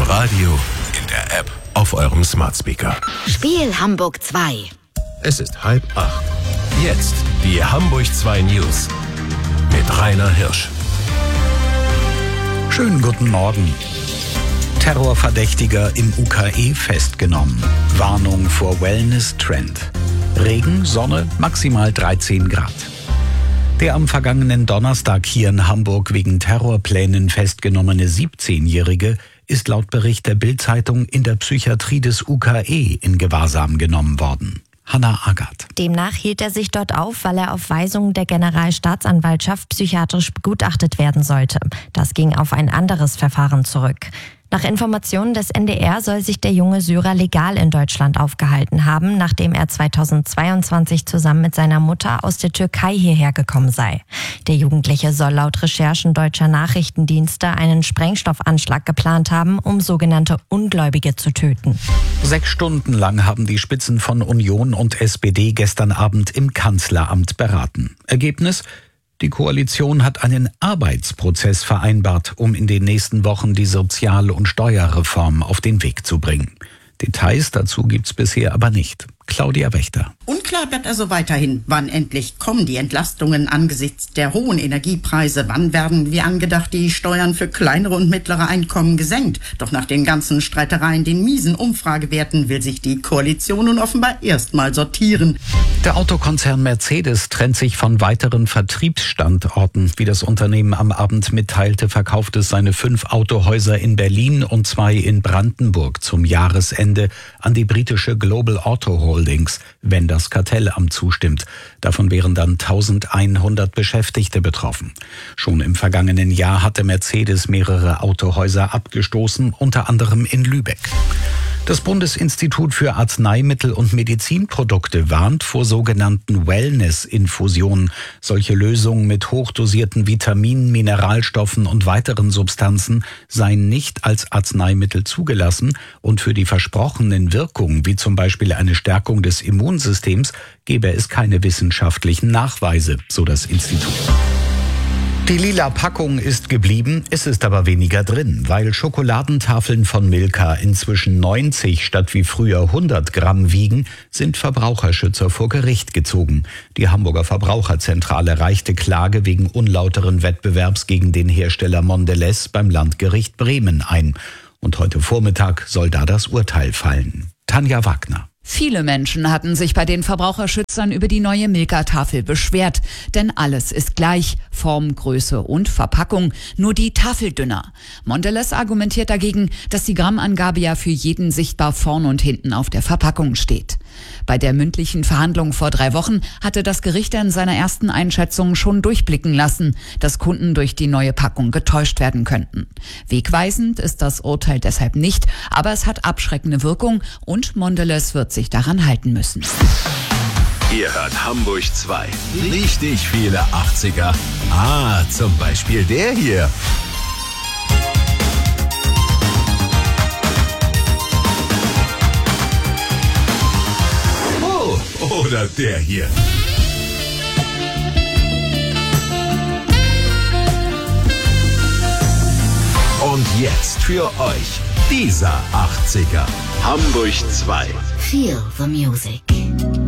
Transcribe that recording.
Radio, in der App, auf eurem Smart Speaker. Spiel Hamburg 2. Es ist 7:30. Jetzt die Hamburg 2 News mit Rainer Hirsch. Schönen guten Morgen. Terrorverdächtiger im UKE festgenommen. Warnung vor Wellness-Trend. Regen, Sonne, maximal 13 Grad. Der am vergangenen Donnerstag hier in Hamburg wegen Terrorplänen festgenommene 17-Jährige ist laut Bericht der Bild-Zeitung in der Psychiatrie des UKE in Gewahrsam genommen worden. Hanna Agath. Demnach hielt er sich dort auf, weil er auf Weisung der Generalstaatsanwaltschaft psychiatrisch begutachtet werden sollte. Das ging auf ein anderes Verfahren zurück. Nach Informationen des NDR soll sich der junge Syrer legal in Deutschland aufgehalten haben, nachdem er 2022 zusammen mit seiner Mutter aus der Türkei hierher gekommen sei. Der Jugendliche soll laut Recherchen deutscher Nachrichtendienste einen Sprengstoffanschlag geplant haben, um sogenannte Ungläubige zu töten. 6 Stunden lang haben die Spitzen von Union und SPD gestern Abend im Kanzleramt beraten. Ergebnis: Die Koalition hat einen Arbeitsprozess vereinbart, um in den nächsten Wochen die Sozial- und Steuerreform auf den Weg zu bringen. Details dazu gibt's bisher aber nicht. Claudia Wächter. Unklar bleibt also weiterhin, wann endlich kommen die Entlastungen angesichts der hohen Energiepreise. Wann werden, wie angedacht, die Steuern für kleinere und mittlere Einkommen gesenkt? Doch nach den ganzen Streitereien, den miesen Umfragewerten, will sich die Koalition nun offenbar erstmal sortieren. Der Autokonzern Mercedes trennt sich von weiteren Vertriebsstandorten. Wie das Unternehmen am Abend mitteilte, verkauft es seine 5 Autohäuser in Berlin und 2 in Brandenburg zum Jahresende an die britische Global Auto Holdings, wenn das Kartellamt zustimmt. Davon wären dann 1100 Beschäftigte betroffen. Schon im vergangenen Jahr hatte Mercedes mehrere Autohäuser abgestoßen, unter anderem in Lübeck. Das Bundesinstitut für Arzneimittel und Medizinprodukte warnt vor sogenannten Wellness-Infusionen. Solche Lösungen mit hochdosierten Vitaminen, Mineralstoffen und weiteren Substanzen seien nicht als Arzneimittel zugelassen und für die versprochenen Wirkungen, wie zum Beispiel eine Stärkung des Immunsystems, gebe es keine wissenschaftlichen Nachweise, so das Institut. Die lila Packung ist geblieben, es ist aber weniger drin, weil Schokoladentafeln von Milka inzwischen 90 statt wie früher 100 Gramm wiegen, sind Verbraucherschützer vor Gericht gezogen. Die Hamburger Verbraucherzentrale reichte Klage wegen unlauteren Wettbewerbs gegen den Hersteller Mondelez beim Landgericht Bremen ein. Und heute Vormittag soll da das Urteil fallen. Tanja Wagner. Viele Menschen hatten sich bei den Verbraucherschützern über die neue Milka-Tafel beschwert. Denn alles ist gleich, Form, Größe und Verpackung, nur die Tafel dünner. Mondelez argumentiert dagegen, dass die Grammangabe ja für jeden sichtbar vorn und hinten auf der Verpackung steht. Bei der mündlichen Verhandlung vor 3 Wochen hatte das Gericht in seiner ersten Einschätzung schon durchblicken lassen, dass Kunden durch die neue Packung getäuscht werden könnten. Wegweisend ist das Urteil deshalb nicht, aber es hat abschreckende Wirkung und Mondelez wird sich daran halten müssen. Ihr hört Hamburg 2. Richtig viele 80er. Zum Beispiel der hier. Oder der hier. Und jetzt für euch dieser 80er. Hamburg 2. Feel the music.